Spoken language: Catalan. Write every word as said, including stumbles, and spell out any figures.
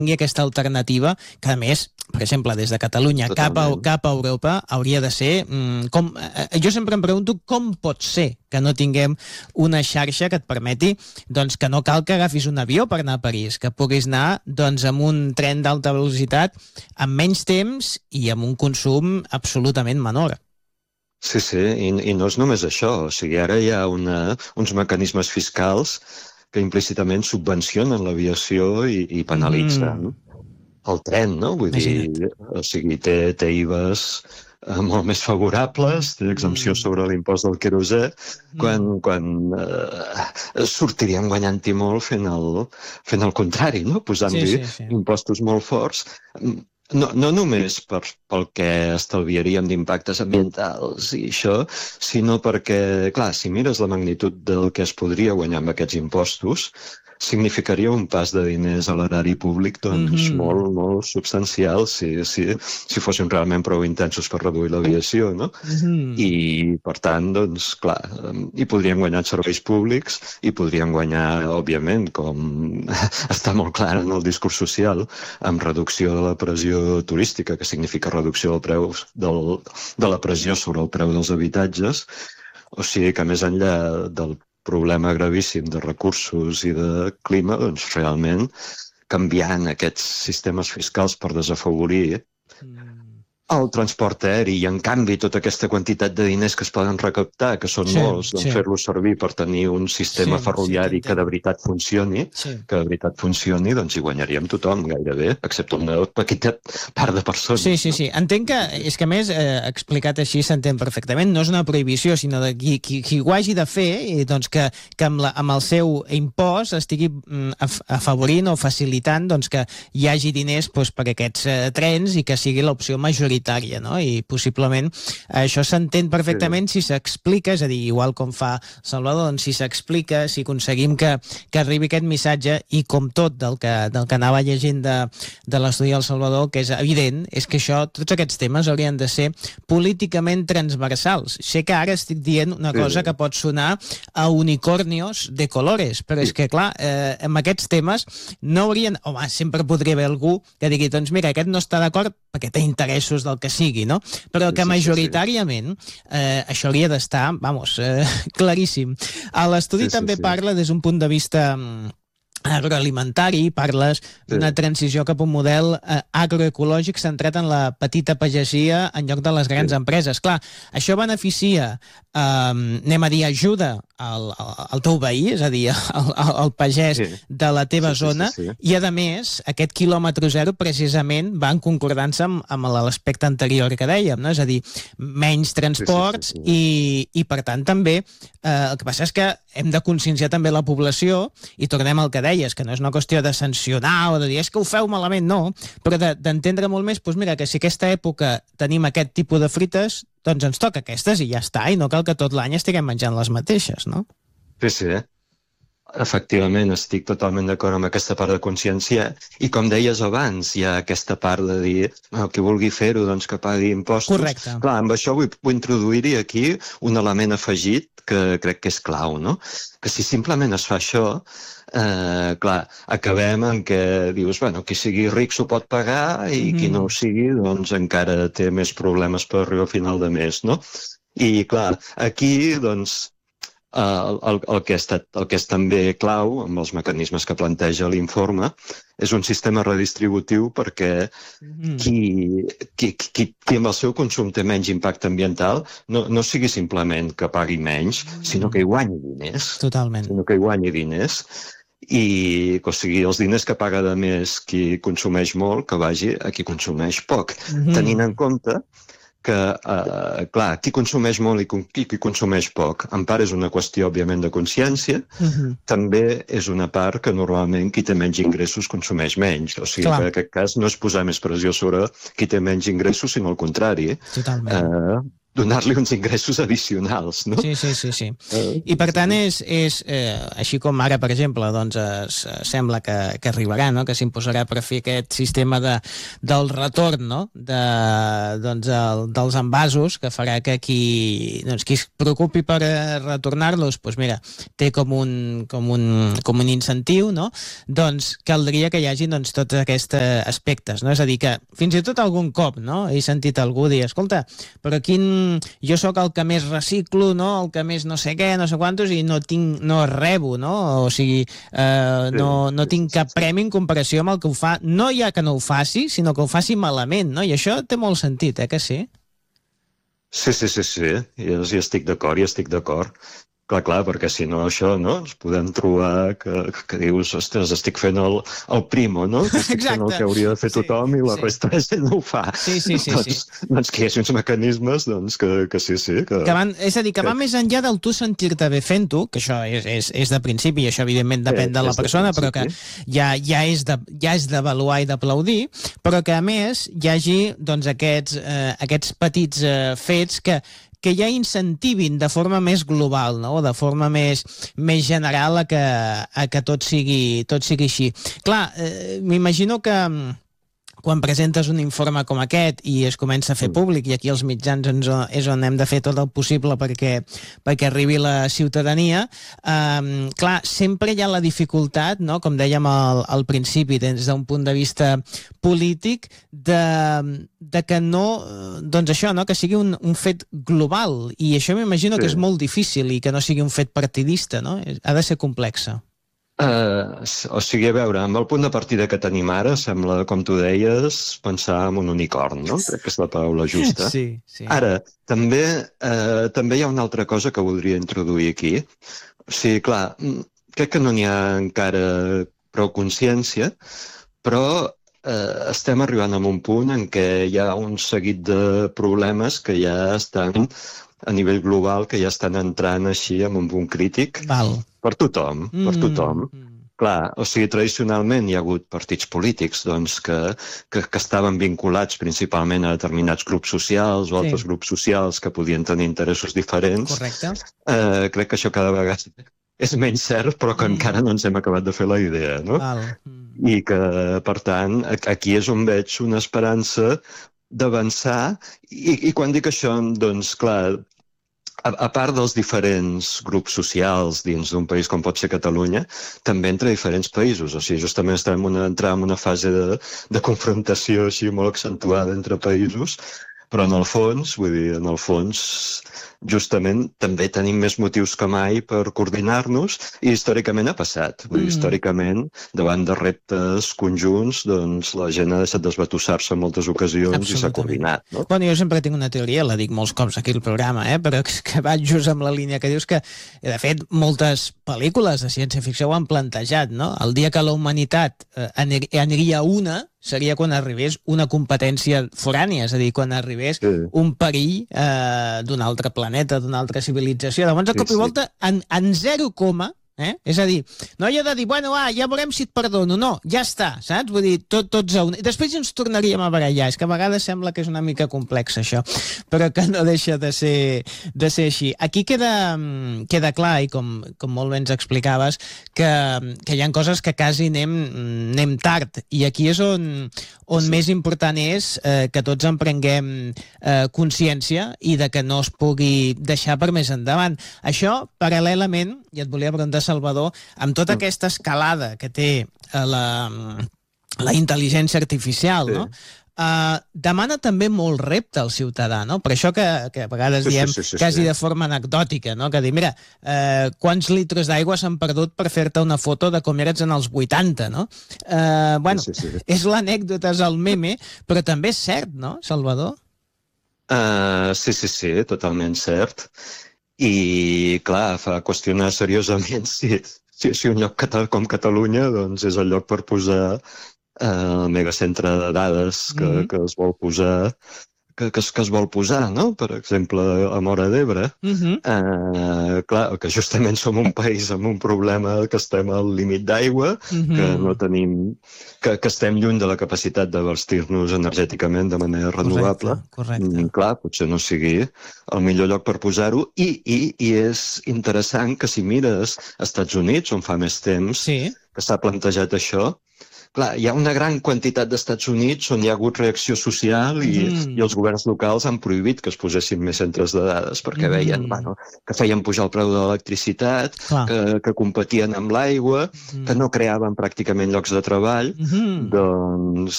tingui aquesta alternativa, que a més, per exemple, des de Catalunya cap a, cap a Europa hauria de ser... Mm, com, eh, jo sempre em pregunto com pot ser que no tinguem una xarxa que et permeti doncs, que no cal que agafis un avió per anar a París, que puguis anar doncs, amb un tren d'alta velocitat amb menys temps i amb un consum absolutament menor. Sí, sí, i, i no és només això. O sigui, ara hi ha una, uns mecanismes fiscals que implícitament subvencionen l'aviació i, i penalitzen mm. el tren, no? Vull Imagina't. dir, o sigui, té, té I V As eh, molt més favorables, té exempció mm. sobre l'impost del querosè, mm. quan, quan eh, sortiríem guanyant-hi molt fent el, fent el contrari, no? Posant-hi sí, sí, sí. impostos molt forts. No, no només per, pel que estalviaríem d'impactes ambientals i això, sinó perquè, clar, si mires la magnitud del que es podria guanyar amb aquests impostos, significaria un pas de diners a l'erari públic doncs, mm-hmm. molt, molt substancial si, si, si fossin realment prou intensos per reduir l'aviació, no? Mm-hmm. I, per tant, doncs, clar, hi podríem guanyar serveis públics, i podríem guanyar, òbviament, com està molt clar en el discurs social, amb reducció de la pressió turística, que significa reducció del preu del, de la pressió sobre el preu dels habitatges, o sigui que més enllà del problema gravíssim de recursos i de clima, doncs realment canviant aquests sistemes fiscals per desafavorir mm. el transport aeri i, en canvi, tota aquesta quantitat de diners que es poden recaptar, que són sí, molts, doncs sí. fer-los servir per tenir un sistema sí, ferroviari sí, que de veritat funcioni, sí. que de veritat funcioni, doncs hi guanyaríem tothom gairebé, excepte una petita part de persones. Sí, sí, sí. Entenc que, és que a més, eh, explicat així s'entén perfectament, no és una prohibició, sinó de qui, qui, qui ho hagi de fer, i, doncs que, que amb, la, amb el seu impost estigui mm, afavorint o facilitant doncs, que hi hagi diners doncs, per aquests eh, trens i que sigui l'opció majoritària, no? I possiblement això s'entén perfectament sí. si s'explica, és a dir, igual com fa Salvador, doncs si s'explica, si aconseguim que, que arribi aquest missatge, i com tot del que, del que anava llegint de, de l'estudi del Salvador, que és evident, és que això, tots aquests temes haurien de ser políticament transversals. Sé que ara estic dient una cosa que pot sonar a unicornios de colores, però és que, clar, eh, amb aquests temes no haurien... Home, sempre podria haver algú que digui, doncs mira, aquest no està d'acord perquè té interessos del que sigui, no? Però que majoritàriament eh, això hauria d'estar, vamos, eh, claríssim. A l'estudi sí, sí, també sí. parla des d'un punt de vista agroalimentari, parles d'una sí. transició cap a un model eh, agroecològic centrat en la petita pagesia en lloc de les grans sí. empreses. Clar, això beneficia, eh, anem a dir, ajuda al, al teu veí, és a dir, al, al pagès sí. de la teva sí, zona, sí, sí, sí. i a més, aquest quilòmetre zero precisament va en concordança amb, amb l'aspecte anterior que dèiem, no? És a dir, menys transports sí, sí, sí, sí. I, i per tant també eh, el que passa és que hem de conscienciar també la població, i tornem al que deies, que no és una qüestió de sancionar o de dir és que ho feu malament, no, però d'entendre de, molt més, doncs mira, que si aquesta època tenim aquest tipus de frites, doncs ens toca aquestes i ja està, i no cal que tot l'any estiguem menjant les mateixes, no? Sí, sí, eh? Efectivament, estic totalment d'acord amb aquesta part de consciència, i com deies abans, hi ha aquesta part de dir, no, qui vulgui fer-ho, doncs que pagui impostos. Correcte. Clar, amb això vull, vull introduir-hi aquí un element afegit que crec que és clau, no? Que si simplement es fa això, eh, clar, acabem en què dius, bueno, qui sigui ric s'ho pot pagar i mm. qui no ho sigui, doncs encara té més problemes per arribar a final de mes, no? I clar, aquí, doncs, el, el, el, que ha estat, el que és també clau amb els mecanismes que planteja l'informe és un sistema redistributiu perquè mm. qui, qui, qui, qui amb el seu consum té menys impacte ambiental no, no sigui simplement que pagui menys, mm. sinó que hi guanyi diners. Totalment. Sinó que hi guanyi diners. I, o sigui, els diners que paga de més qui consumeix molt, que vagi a qui consumeix poc. Mm-hmm. Tenint en compte que, eh, clar, qui consumeix molt i qui, qui consumeix poc, en part és una qüestió, òbviament, de consciència, uh-huh. també és una part que normalment qui té menys ingressos consumeix menys. O sigui, clar. Que en aquest cas no és posar més pressió sobre qui té menys ingressos, sinó al contrari. Totalment. Eh, donar-li uns ingressos addicionals, no? Sí, sí, sí, sí. I per tant és, és eh, així com ara, per exemple, doncs es, sembla que, que arribarà, no? Que s'imposarà per fer aquest sistema de, del retorn, no? De, doncs, el, dels envasos, que farà que qui, doncs, qui es preocupi per retornar-los, doncs mira, té com un, com un, com un incentiu, no? Doncs caldria que hi hagi doncs, tots aquests aspectes, no? És a dir, que fins i tot algun cop, no? He sentit algú dir, escolta, però quin jo sóc el que més reciclo, no? El que més no sé què, no sé quantos, i no tinc, no rebo, no? O sigui, eh, no, no tinc cap premi en comparació amb el que ho fa, no ja que no ho faci, sinó que ho faci malament, no? I això té molt sentit, eh, que sí? Sí, sí, sí, sí, hi, hi estic d'acord, hi estic d'acord. Clar, clar, perquè si no això, no? Ens podem trobar que, que dius, ostres, estic fent el, el primo, no? Que estic Exacte. fent el que hauria de fer tothom sí, i la sí. resta de gent no ho fa. Sí, sí, sí. doncs, sí. doncs que hi hagi uns mecanismes doncs, que, que sí, sí. Que, que van, és a dir, que, que va més enllà del tu sentir-te bé fent-ho, que això és, és, és de principi, i això evidentment depèn de la persona, però que ja, ja és de, ja és d'avaluar i d'aplaudir, però que a més hi hagi doncs, aquests, eh, aquests petits eh, fets que que ja incentivin de forma més global, no? O de forma més, més general a que, a que tot sigui, tot sigui així. Clar, eh, m'imagino que quan presentes un informe com aquest i es comença a fer públic, i aquí els mitjans ens, és on hem de fer tot el possible perquè, perquè arribi la ciutadania, eh, clar, sempre hi ha la dificultat, no? Com dèiem al, al principi, des d'un punt de vista polític, de, de que no, doncs això, no? Que sigui un, un fet global, i això m'imagino sí. que és molt difícil, i que no sigui un fet partidista, no? Ha de ser complexa. Uh, o sigui, a veure, amb el punt de partida que tenim ara, sembla, com tu deies, pensar en un unicorn, no? Crec que és la paraula justa. Sí, sí. Ara, també, uh, també hi ha una altra cosa que voldria introduir aquí. O sigui, clar, crec que no n'hi ha encara prou consciència, però uh, estem arribant a un punt en què hi ha un seguit de problemes que ja estan a nivell global, que ja estan entrant així amb un punt crític. Val. Per tothom, mm. per tothom. Mm. Clar, o sigui, tradicionalment hi ha hagut partits polítics doncs, que, que, que estaven vinculats principalment a determinats grups socials o sí. altres grups socials que podien tenir interessos diferents. Correcte. Eh, crec que això cada vegada és menys cert, però que mm. encara no ens hem acabat de fer la idea, no? Val. Mm. I que, per tant, aquí és on veig una esperança d'avançar, i, i quan dic això, doncs, clar, a, a part dels diferents grups socials dins d'un país com pot ser Catalunya, també entre diferents països. O sigui, justament estem una, entrar en una fase de, de confrontació així molt accentuada entre països, però en el fons, vull dir, en el fons, justament també tenim més motius que mai per coordinar-nos, i històricament ha passat. Vull dir, mm. històricament, davant de reptes conjunts, doncs la gent ha deixat d'esbatussar-se en moltes ocasions i s'ha coordinat. No? Bueno, jo sempre tinc una teoria, la dic molts cops aquí al programa, eh? Però que va just amb la línia que dius, que de fet moltes pel·lícules de ciència-ficció ho han plantejat, no? El dia que la humanitat eh, aniria una, seria quan arribés una competència forània, és a dir, quan arribés sí. un perill eh, d'un altre planeta, d'una altra civilització. Llavors, de cop sí, i volta, sí. en, en zero coma, eh? És a dir, no hi ha de dir, bueno, ah, ja veurem si et perdono. No, ja està, saps? Vull dir, tot, tots a un... Després ens tornaríem a barallar. És que a vegades sembla que és una mica complex, això, però que no deixa de ser, de ser així. Aquí queda, queda clar, i com, com molt bé ens explicaves, que, que hi ha coses que quasi anem, anem tard, i aquí és on, on sí. més important és eh, que tots en prenguem eh, consciència i de que no es pugui deixar per més endavant. Això, paral·lelament, i et volia preguntar, Salvador, amb tota aquesta escalada que té eh, la, la intel·ligència artificial, sí. no? Uh, demana també molt repte al ciutadà, no? Per això que, que a vegades sí, diem sí, sí, sí, quasi sí. de forma anecdòtica, no? Que dir, mira, uh, quants litres d'aigua s'han perdut per fer-te una foto de com eres en els vuitanta, no? Uh, bueno, sí, sí, sí. És l'anècdota, és el meme, però també és cert, no, Salvador? Uh, sí, sí, sí, totalment cert. I, clar, fa qüestionar seriosament si, si, si un lloc com Catalunya doncs, és el lloc per posar el megacentre de dades que, mm-hmm. que es vol posar, que, que, es, que es vol posar, no? Per exemple, a Móra d'Ebre, Uh-huh. eh, clar, que justament som un país amb un problema que estem al límit d'aigua, Uh-huh. que no tenim, que, que estem lluny de la capacitat d'abastir-nos energèticament de manera renovable. Correcte, correcte. Mm, clar, potser no sigui el millor lloc per posar-ho, i, i, i és interessant que si mires als Estats Units, on fa més temps Sí. que s'ha plantejat això, clar, hi ha una gran quantitat d'Estats Units on hi ha hagut reacció social i, Mm. i els governs locals han prohibit que es posessin més centres de dades perquè Mm. veien bueno, que feien pujar el preu de l'electricitat, Clar. que, que competien amb l'aigua, Mm. que no creaven pràcticament llocs de treball. Mhm. Doncs